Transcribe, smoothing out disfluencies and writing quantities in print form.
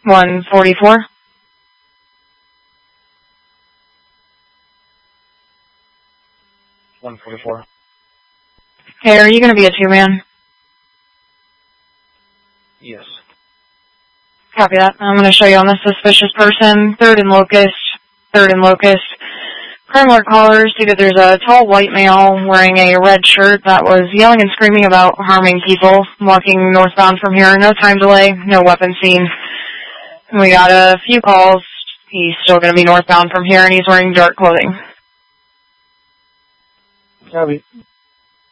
144. Hey, are you going to be a two-man? Yes. Copy that. I'm going to show you on the suspicious person. Third and Locust. Crime alert callers see that there's a tall white male wearing a red shirt that was yelling and screaming about harming people, walking northbound from here. No time delay, no weapon seen. We got a few calls. He's still going to be northbound from here, and he's wearing dark clothing. Copy.